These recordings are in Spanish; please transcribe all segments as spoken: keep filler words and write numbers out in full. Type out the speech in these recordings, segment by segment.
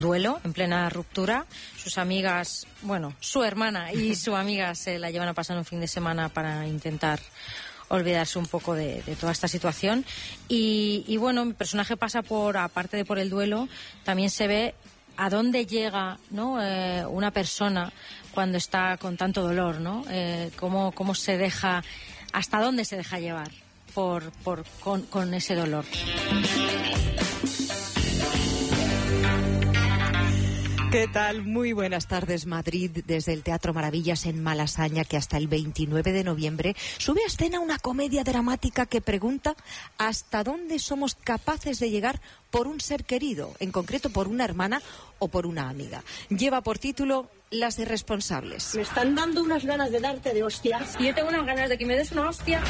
duelo, en plena ruptura. Sus amigas, bueno, su hermana y su amiga se la llevan a pasar un fin de semana para intentar olvidarse un poco de, de toda esta situación. Y, y bueno, mi personaje pasa por, aparte de por el duelo, también se ve a dónde llega, ¿no? Eh, una persona cuando está con tanto dolor, ¿no? Eh, cómo, cómo se deja, hasta dónde se deja llevar por, por, con, con ese dolor. ¿Qué tal? Muy buenas tardes, Madrid, desde el Teatro Maravillas en Malasaña, que hasta el veintinueve de noviembre sube a escena una comedia dramática que pregunta hasta dónde somos capaces de llegar por un ser querido, en concreto por una hermana o por una amiga. Lleva por título Las Irresponsables. Me están dando unas ganas de darte de hostias. Y yo tengo unas ganas de que me des una hostia.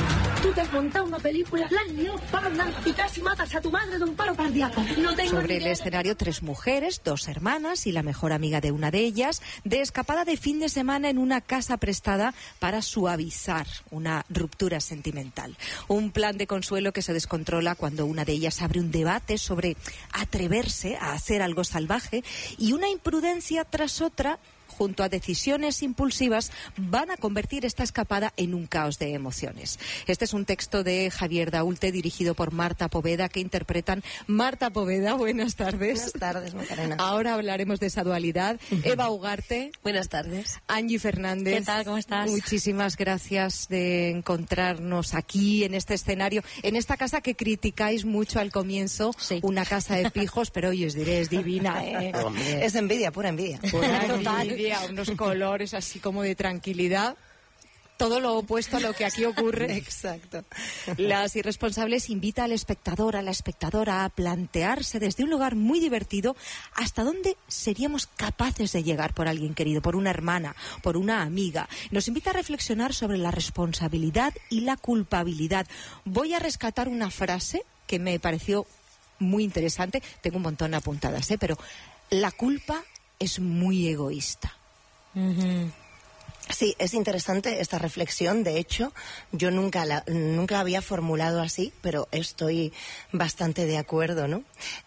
Tú te has montado una película, la has liado parda y casi matas a tu madre de un paro cardíaco. No tengo Sobre el idea. escenario, tres mujeres, dos hermanas y la mejor amiga de una de ellas, de escapada de fin de semana en una casa prestada para suavizar una ruptura sentimental. Un plan de consuelo que se descontrola cuando una de ellas abre un debate sobre atreverse a hacer algo salvaje, y una imprudencia tras otra, junto a decisiones impulsivas, van a convertir esta escapada en un caos de emociones. Este es un texto de Javier Daulte, dirigido por Marta Poveda, que interpretan Marta Poveda. Buenas tardes. Buenas tardes, Macarena. Ahora hablaremos de esa dualidad. Uh-huh. Eva Ugarte. Buenas tardes. Angie Fernández. ¿Qué tal? ¿Cómo estás? Muchísimas gracias de encontrarnos aquí, en este escenario, en esta casa que criticáis mucho al comienzo, sí. Una casa de pijos, pero hoy os diré, es divina, ¿eh? Es envidia, pura envidia. Pura envidia. Unos colores así como de tranquilidad, todo lo opuesto a lo que aquí ocurre. Exacto. Las Irresponsables invita al espectador, a la espectadora, a plantearse desde un lugar muy divertido hasta dónde seríamos capaces de llegar por alguien querido, por una hermana, por una amiga. Nos invita a reflexionar sobre la responsabilidad y la culpabilidad. Voy a rescatar una frase que me pareció muy interesante, tengo un montón apuntadas, ¿eh? Pero la culpa es muy egoísta. Uh-huh. Sí, es interesante esta reflexión. De hecho, yo nunca la, nunca había formulado así, pero estoy bastante de acuerdo, ¿no?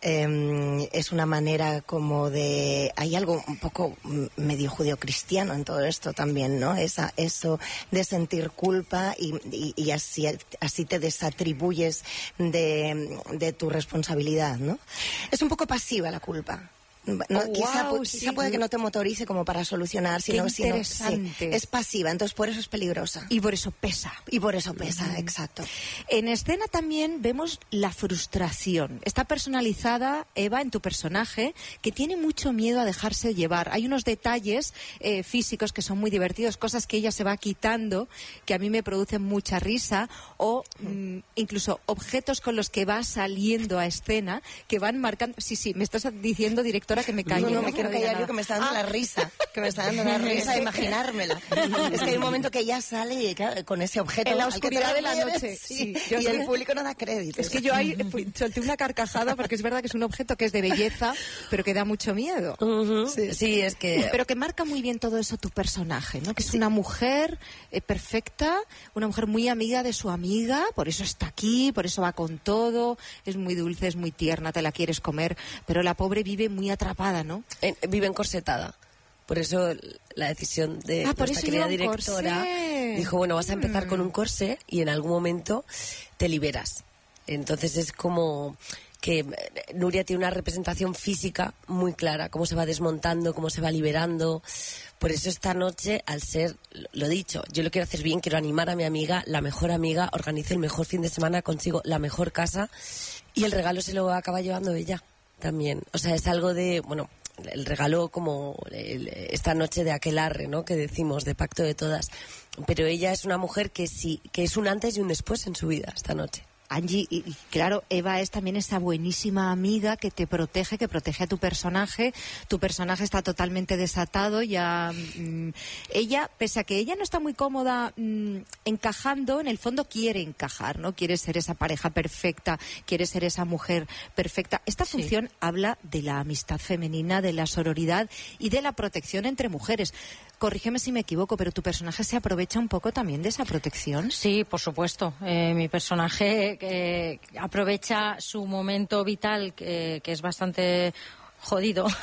Eh, es una manera como de... Hay algo un poco medio judeocristiano en todo esto también, ¿no? Esa, eso de sentir culpa y, y, y así, así te desatribuyes de, de tu responsabilidad, ¿no? Es un poco pasiva la culpa. No, oh, quizá, wow, quizá sí. puede que no te motorice como para solucionar, sino, Qué interesante. sino sí, es pasiva, entonces por eso es peligrosa. Y por eso pesa. Y por eso pesa, uh-huh. Exacto. En escena también vemos la frustración. Está personalizada, Eva, en tu personaje, que tiene mucho miedo a dejarse llevar. Hay unos detalles eh, físicos que son muy divertidos, cosas que ella se va quitando, que a mí me producen mucha risa, o mm, incluso objetos con los que va saliendo a escena, que van marcando... Sí, sí, me estás diciendo, director, que me calle. No, no, no me quiero callar yo, que me está dando ah. la risa. Que me está dando la risa de imaginármela. Es que hay un momento que ella sale y, claro, con ese objeto. En la oscuridad de la noche. Sí, sí. Yo y soy... el público no da crédito. Es que yo ahí solté una carcajada porque es verdad que es un objeto que es de belleza, pero que da mucho miedo. Uh-huh. Sí, sí, es que... Pero que marca muy bien todo eso tu personaje, ¿no? Que es sí. una mujer eh, perfecta, una mujer muy amiga de su amiga, por eso está aquí, por eso va con todo, es muy dulce, es muy tierna, te la quieres comer, pero la pobre vive muy atrapada, ¿no? En, vive encorsetada. Por eso la decisión de ah, nuestra querida directora corsé. dijo, bueno, vas a empezar mm. con un corsé y en algún momento te liberas. Entonces es como que Nuria tiene una representación física muy clara, cómo se va desmontando, cómo se va liberando. Por eso esta noche, al ser, lo dicho, yo lo quiero hacer bien, quiero animar a mi amiga, la mejor amiga, organice el mejor fin de semana, consigo la mejor casa y el regalo se lo acaba llevando ella también. O sea, es algo de, bueno, el regalo como el, esta noche de aquelarre, ¿no? Que decimos, de pacto de todas. Pero ella es una mujer que sí, que es un antes y un después en su vida esta noche. Angie, y, y claro, Eva es también esa buenísima amiga que te protege, que protege a tu personaje. Tu personaje está totalmente desatado, ya mmm, ella, pese a que ella no está muy cómoda mmm, encajando, en el fondo quiere encajar, ¿no? Quiere ser esa pareja perfecta, quiere ser esa mujer perfecta. Esta sí. función habla de la amistad femenina, de la sororidad y de la protección entre mujeres. Corrígeme si me equivoco, pero tu personaje se aprovecha un poco también de esa protección. Sí, por supuesto. Eh, mi personaje eh, aprovecha su momento vital, que, que es bastante jodido.